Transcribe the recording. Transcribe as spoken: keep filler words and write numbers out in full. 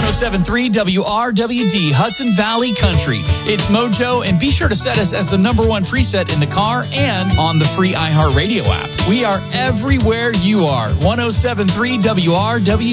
oh seven point three W R W D, Hudson Valley Country. It's Mojo, and be sure to set us as the number one preset in the car and on the free iHeartRadio app. We are everywhere you are. one oh seven point three W R W D.